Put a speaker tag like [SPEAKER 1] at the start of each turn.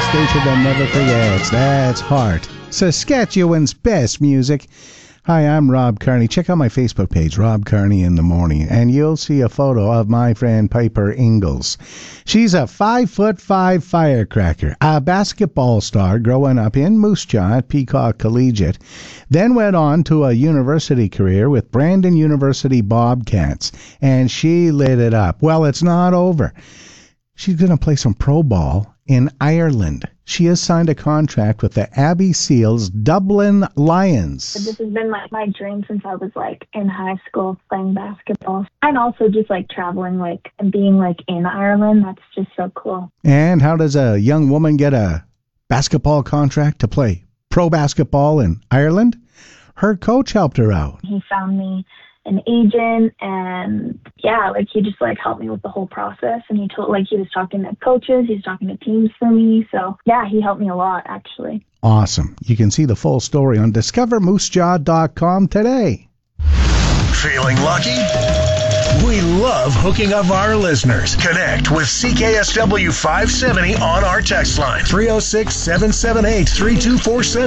[SPEAKER 1] station that never forgets. That's Heart, Saskatchewan's best music. Hi, I'm Rob Carney. Check out my Facebook page, Rob Carney in the Morning, and you'll see a photo of my friend Piper Ingalls. She's a 5'5" firecracker, a basketball star growing up in Moose Jaw at Peacock Collegiate, then went on to a university career with Brandon University Bobcats, and she lit it up. Well, it's not over. She's going to play some pro ball in Ireland. She has signed a contract with the Abbey Seals Dublin Lions.
[SPEAKER 2] This has been my dream since I was in high school playing basketball. And also just traveling and being in Ireland. That's just so cool.
[SPEAKER 1] And how does a young woman get a basketball contract to play pro basketball in Ireland? Her coach helped her out.
[SPEAKER 2] He found me an agent, and he just helped me with the whole process. And he was talking to coaches, he was talking to teams for me. So he helped me a lot, actually.
[SPEAKER 1] Awesome. You can see the full story on discovermoosejaw.com today.
[SPEAKER 3] Feeling lucky? We love hooking up our listeners. Connect with CKSW 570 on our text line, 306-778-3247.